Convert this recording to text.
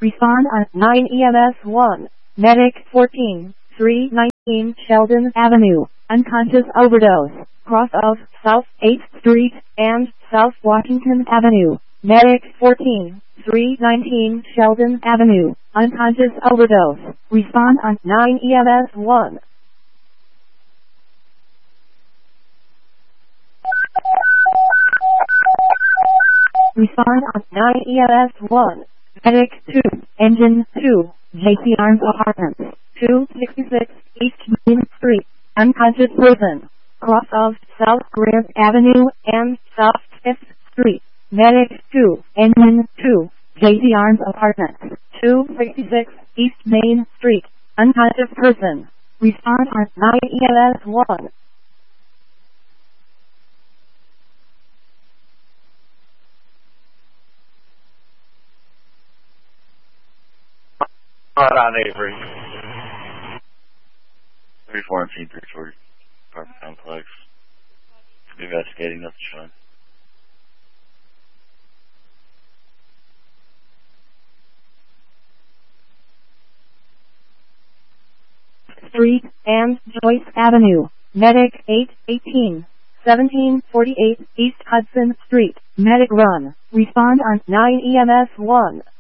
Respond on 9 EMS 1. Medic 14, 319 Sheldon Avenue. Unconscious overdose. Cross of South 8th Street and South Washington Avenue. Medic 14, 319 Sheldon Avenue. Unconscious overdose. Respond on 9 EMS 1. Respond on 9 EMS 1. Medic 2, Engine 2, J.C. Arms Apartments, 266 East Main Street. Unconscious person. Cross of South Grant Avenue and South 5th Street. Medic 2, Engine 2, J.C. Arms Apartments, 266 East Main Street. Unconscious person. Respond on 9 EMS 1. Right on Avery. 34 and 340 apartment complex. Investigating, nothing showing. Street and Joyce Avenue. Medic 818, 1748 East Hudson Street. Medic run. Respond on 9 EMS 1.